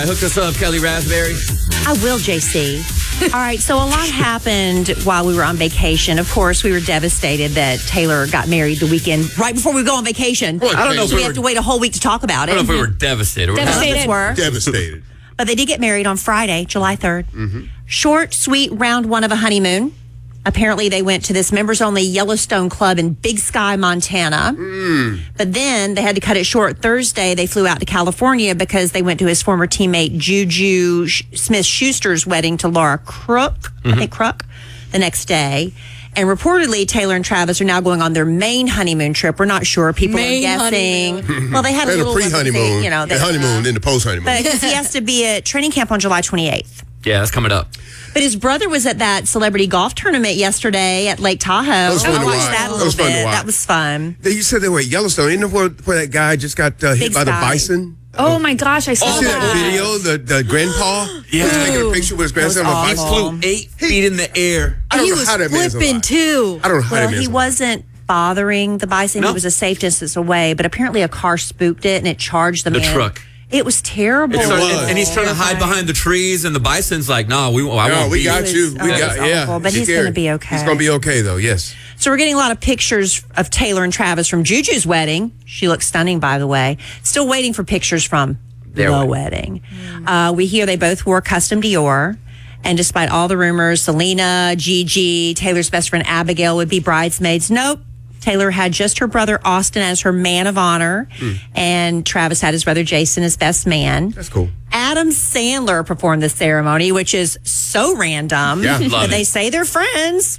Hook us up, Kelly Raspberry. I will, JC. All right, so a lot happened while we were on vacation. Of course, we were devastated that Taylor got married the weekend right before we go on vacation. Well, I don't know if so we have to wait a whole week to talk about it. I don't know if we were devastated. Devastated. But they did get married on Friday, July 3rd. Short, sweet, round one of a honeymoon. Apparently, they went to this members-only Yellowstone club in Big Sky, Montana. But then they had to cut it short. Thursday, they flew out to California because they went to his former teammate Juju Smith-Schuster's wedding to Laura Crook, I think Crook, the next day. And reportedly, Taylor and Travis are now going on their main honeymoon trip. We're not sure. People are guessing. Well, they had a little pre-honeymoon. The honeymoon, then the post-honeymoon. But he has to be at training camp on July 28th. Yeah, that's coming up. But his brother was at that celebrity golf tournament yesterday at Lake Tahoe. That was fun to watch. That a little bit. That was fun. You said they were at Yellowstone. Isn't that where that guy just got hit by the bison? Oh my gosh, I saw that. You see that video? The grandpa? Yeah. Was taking a picture with his grandson on a He bison. flew 8 feet in the air. I don't know how that man's flipping alive. too. I don't know how that Well, man's he alive. wasn't bothering the bison. No. He was a safe distance away. But apparently a car spooked it and it charged the man. truck. It was terrible. And he's trying to hide behind the trees, and the bison's like, "No, I won't we be." got you. It was awful, but he's going to be okay. He's going to be okay, though, yes. So we're getting a lot of pictures of Taylor and Travis from Juju's wedding. She looks stunning, by the way. Still waiting for pictures from the wedding. We hear they both wore custom Dior. And despite all the rumors, Selena, Gigi, Taylor's best friend Abigail would be bridesmaids. Nope. Taylor had just her brother Austin as her man of honor. And Travis had his brother Jason as best man. That's cool. Adam Sandler performed the ceremony, which is so random. Yeah, but they say they're friends.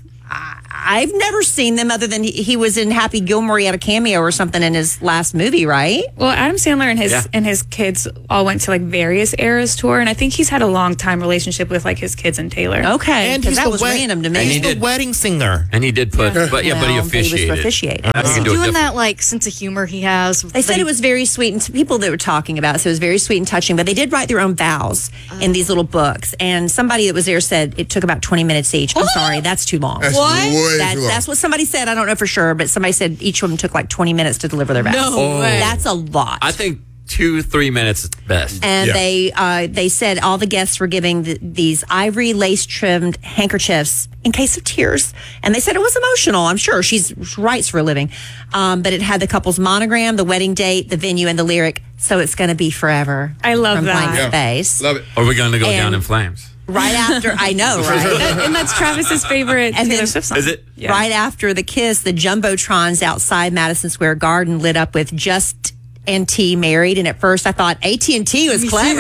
I've never seen them other than he was in Happy Gilmore. He had a cameo or something in his last movie, right? Well, Adam Sandler and his kids all went to like various eras tour, and I think he's had a long time relationship with like his kids and Taylor. Okay, And because he's that was random to me. And He's the wedding singer. And he did put, but he Well, officiated. He was officiating. I think he Is can he do it doing different. that like sense of humor he has? They said it was very sweet, and people that were talking about it, so it was very sweet and touching, but they did write their own vows in these little books, and somebody that was there said it took about 20 minutes each. I'm sorry, that's too long. That's way too long. That's what somebody said. I don't know for sure, but somebody said each of them took like 20 minutes to deliver their vows. No way. That's a lot. I think 2-3 minutes is best. And Yeah. they said all the guests were giving these ivory lace trimmed handkerchiefs in case of tears, and they said it was emotional. I'm sure she writes for a living, but it had the couple's monogram, the wedding date, the venue, and the lyric. So it's going to be forever. I love from that. Blank Space. Love it. Or we're going to go And- down in flames. Right after, I know, right? And that's Travis's favorite And Taylor then- Swift song. Is it? Yeah. Right after the kiss, the jumbotrons outside Madison Square Garden lit up with "Just and T married." And at first, I thought AT&T was clever.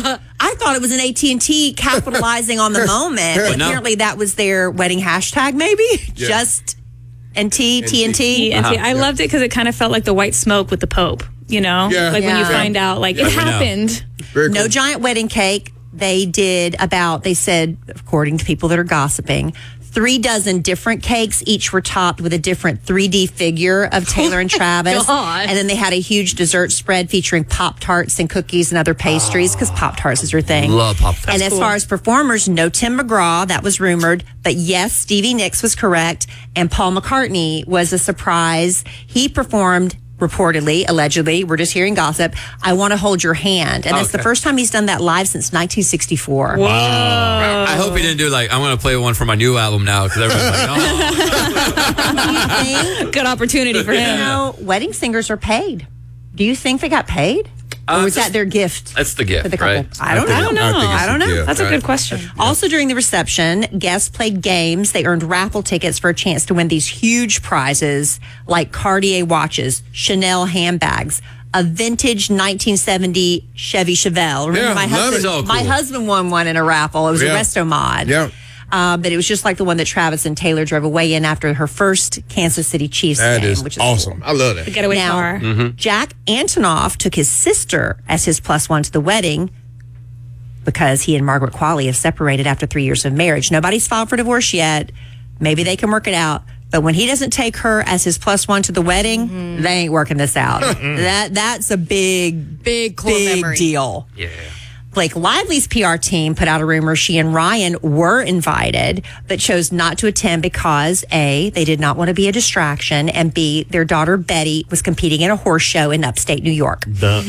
I thought it was an AT&T capitalizing on the moment. But No. apparently, that was their wedding hashtag. Maybe Just and T, TNT. TNT. I loved it because it kind of felt like the white smoke with the Pope. You know, Yeah. like when you Yeah. find out, like it we know. happened. Very No cool. giant wedding cake. They did they said, according to people that are gossiping, 3 dozen different cakes. Each were topped with a different 3D figure of Taylor and Travis. God. And then they had a huge dessert spread featuring Pop-Tarts and cookies and other pastries because Pop-Tarts is your thing. Love Pop-Tarts. And as far as performers, no Tim McGraw. That was rumored. But yes, Stevie Nicks was correct. And Paul McCartney was a surprise. He performed reportedly, allegedly, we're just hearing gossip, "I Want to Hold Your Hand." And that's the Okay. first time he's done that live since 1964. I hope he didn't do like, I want to play one for my new album now, because everyone's like, oh. Do you think, Good opportunity for him. wedding singers are paid? Do you think they got paid? Or was that their gift? That's the gift, for the couple? right? I don't know. I don't know. think it's I don't a know. gift, That's a right? good question. Also, during the reception, guests played games. They earned raffle tickets for a chance to win these huge prizes like Cartier watches, Chanel handbags, a vintage 1970 Chevy Chevelle. Remember Yeah, my love husband? it. So My cool. husband won one in a raffle. It was a Yeah. Resto Mod. Yeah. But it was just like the one that Travis and Taylor drove away in after her first Kansas City Chiefs That game, is which is awesome. I love that. Getaway Now, car. Jack Antonoff took his sister as his +1 to the wedding because he and Margaret Qualley have separated after 3 years of marriage. Nobody's filed for divorce yet. Maybe they can work it out. But when he doesn't take her as his +1 to the wedding, they ain't working this out. That's a big Big core memory. deal. Yeah. Blake Lively's PR team put out a rumor she and Ryan were invited, but chose not to attend because A, they did not want to be a distraction, and B, their daughter Betty was competing in a horse show in upstate New York.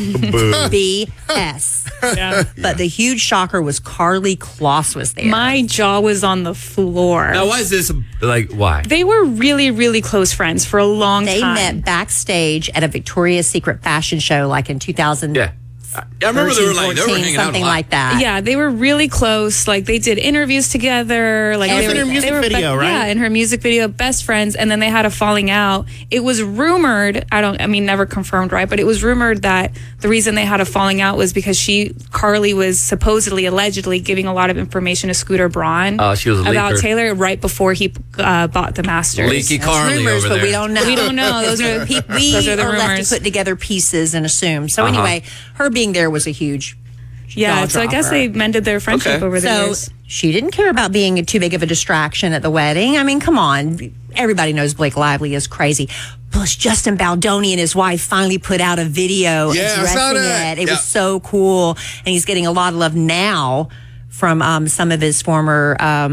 BS. Yeah. But the huge shocker was Carly Kloss was there. My jaw was on the floor. Now, why is this like? Why? They were really, really close friends for a long They time. met backstage at a Victoria's Secret fashion show like in 2000. Yeah. I remember they were hanging out a something lot. like that. Yeah, they were really close. Like they did interviews together. Like That was they in were, her music they were video, right? Yeah, in her music video, best friends. And then they had a falling out. It was rumored. Never confirmed, right? But it was rumored that the reason they had a falling out was because Carly was supposedly, allegedly giving a lot of information to Scooter Braun She was a about leaker. Taylor right before he bought the Masters. Leaky That's Carly rumors, over but there. we don't know. We don't know. Those are we those are the are left rumors. to put together pieces and assume. So anyway, her being there was a huge Yeah, so I guess jaw-dropper. they mended their friendship Okay. over the So years. she didn't care about being too big of a distraction at the wedding. I mean, come on. Everybody knows Blake Lively is crazy. Plus, Justin Baldoni and his wife finally put out a video Yeah, I saw addressing that. it. It Yeah. was so cool. And he's getting a lot of love now from some of his former,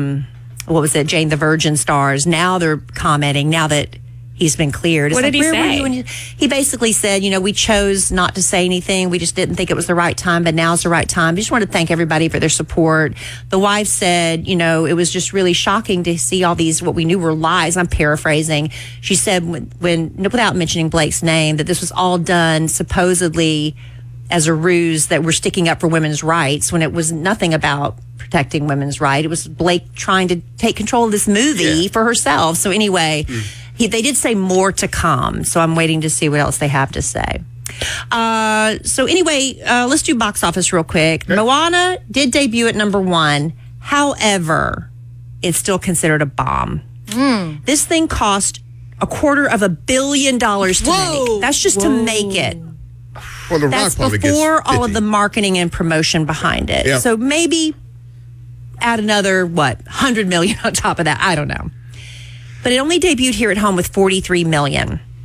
Jane the Virgin stars. Now they're commenting, now that he's been cleared. It's What did he where were say? you when he basically said, we chose not to say anything. We just didn't think it was the right time, but now's the right time. I just wanted to thank everybody for their support. The wife said, it was just really shocking to see all these, what we knew were lies. I'm paraphrasing. She said, when without mentioning Blake's name, that this was all done supposedly as a ruse, that we're sticking up for women's rights, when it was nothing about protecting women's rights. It was Blake trying to take control of this movie for herself. So anyway, they did say more to come. So I'm waiting to see what else they have to say. So anyway, let's do box office real quick. Moana did debut at number 1. However, it's still considered a bomb. This thing cost $250 million to make. That's just to make it. Well, The That's Rock probably before gets all of 50. the marketing and promotion behind it. Yeah. So maybe add another, 100 million on top of that. I don't know. But it only debuted here at home with 43 million.